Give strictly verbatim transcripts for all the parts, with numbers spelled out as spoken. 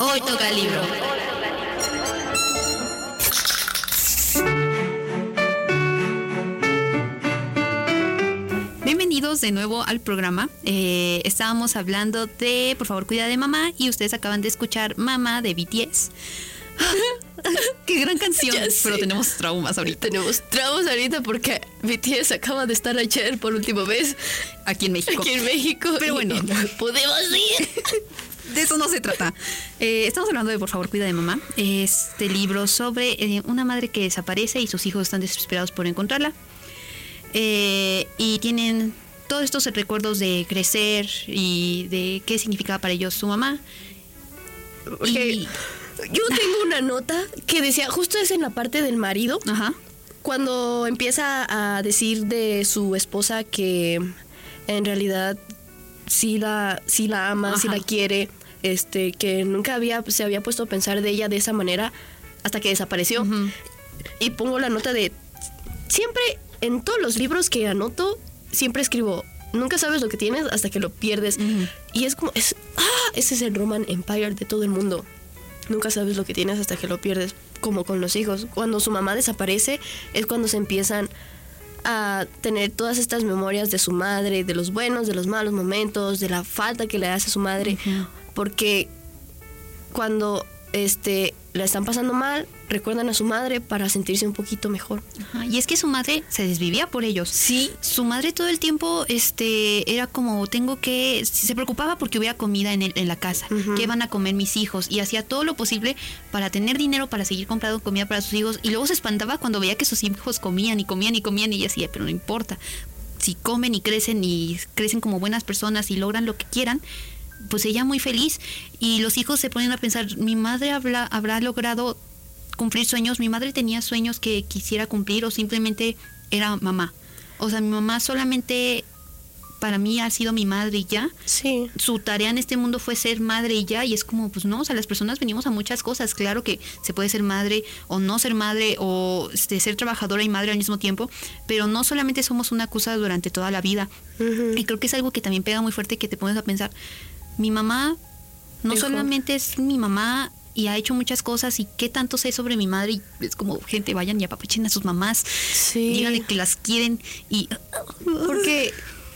Hoy toca el libro. Bienvenidos de nuevo al programa. Eh, estábamos hablando de Por favor cuida de mamá y ustedes acaban de escuchar Mamá de B T S. ¡Qué gran canción! Pero tenemos traumas ahorita. Tenemos traumas ahorita porque B T S acaba de estar ayer por última vez aquí en México. Aquí en México. Pero bueno, no podemos ir. De eso no se trata. Eh, estamos hablando de Por favor cuida de mamá. Este libro sobre eh, una madre que desaparece y sus hijos están desesperados por encontrarla. Eh, y tienen todos estos recuerdos de crecer y de qué significaba para ellos su mamá. Okay. Y yo tengo una nota que decía, justo es en la parte del marido. Ajá. Cuando empieza a decir de su esposa que en realidad sí la, sí la ama, Ajá. sí la quiere, este, que nunca había se había puesto a pensar de ella de esa manera hasta que desapareció. Uh-huh. Y pongo la nota de siempre. En todos los libros que anoto, siempre escribo, nunca sabes lo que tienes hasta que lo pierdes. Uh-huh. Y es como, es, ah, ese es el Roman Empire de todo el mundo. Nunca sabes lo que tienes hasta que lo pierdes, como con los hijos. Cuando su mamá desaparece, es cuando se empiezan a tener todas estas memorias de su madre, de los buenos, de los malos momentos, de la falta que le hace a su madre. Uh-huh. Porque cuando este, la están pasando mal, recuerdan a su madre para sentirse un poquito mejor. Ajá, y es que su madre se desvivía por ellos. Sí. Su madre todo el tiempo este, era como, tengo que... Se preocupaba porque hubiera comida en, el, en la casa. Uh-huh. ¿Qué van a comer mis hijos? Y hacía todo lo posible para tener dinero, para seguir comprando comida para sus hijos. Y luego se espantaba cuando veía que sus hijos comían y comían y comían. Y ella decía, pero no importa. Si comen y crecen y crecen como buenas personas y logran lo que quieran, pues ella muy feliz. Y los hijos se ponen a pensar, mi madre habrá, habrá logrado cumplir sueños, mi madre tenía sueños que quisiera cumplir o simplemente era mamá. O sea, mi mamá solamente para mí ha sido mi madre y ya. Sí. Su tarea en este mundo fue ser madre y ya, y es como, pues no, o sea, las personas venimos a muchas cosas. Claro que se puede ser madre o no ser madre o este, ser trabajadora y madre al mismo tiempo, pero no solamente somos una cosa durante toda la vida. Uh-huh. Y creo que es algo que también pega muy fuerte, que te pones a pensar, mi mamá no Hijo. solamente es mi mamá y ha hecho muchas cosas, y qué tanto sé sobre mi madre, y es como, gente, vayan y apapachen a sus mamás, sí. díganle que las quieren. Y porque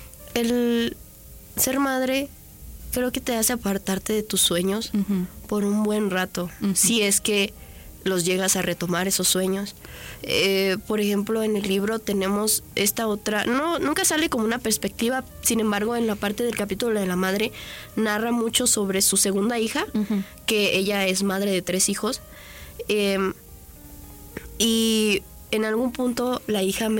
el ser madre creo que te hace apartarte de tus sueños uh-huh. por un buen rato, uh-huh. si es que los llegas a retomar esos sueños. Eh, por ejemplo, en el libro tenemos esta otra, no, nunca sale como una perspectiva, sin embargo, en la parte del capítulo de la madre, narra mucho sobre su segunda hija, uh-huh. que ella es madre de tres hijos, eh, y en algún punto la hija